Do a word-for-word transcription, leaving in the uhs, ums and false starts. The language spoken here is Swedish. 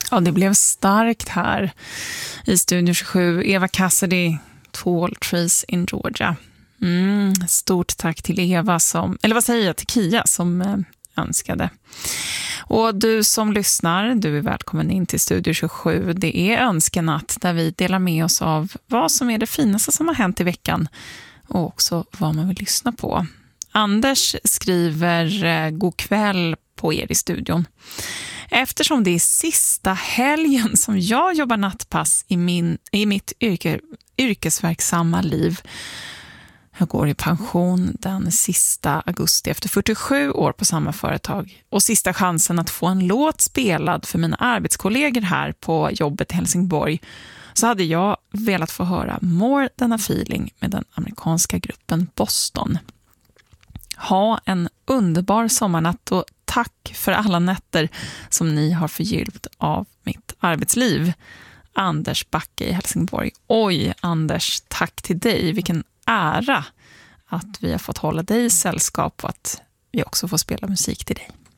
Ja, det blev starkt här i Studio tjugosju. Eva Cassidy, Tall Trees in Georgia. Mm, stort tack till Eva som, eller vad säger jag, till Kia som eh, önskade. Och du som lyssnar, du är välkommen in till Studio tjugosju. Det är önskenatt där vi delar med oss av vad som är det finaste som har hänt i veckan och också vad man vill lyssna på. Anders skriver eh, god kväll på er i studion. Eftersom det är sista helgen som jag jobbar nattpass i, min, i mitt yrke, yrkesverksamma liv. Jag går i pension den sista augusti efter fyrtiosju år på samma företag. Och sista chansen att få en låt spelad för mina arbetskollegor här på jobbet i Helsingborg. Så hade jag velat få höra More Than a Feeling med den amerikanska gruppen Boston. Ha en underbar sommarnatt och tack för alla nätter som ni har förgyllt av mitt arbetsliv. Anders Backe i Helsingborg. Oj, Anders, tack till dig. Vilken ära att vi har fått hålla dig i sällskap och att vi också får spela musik till dig.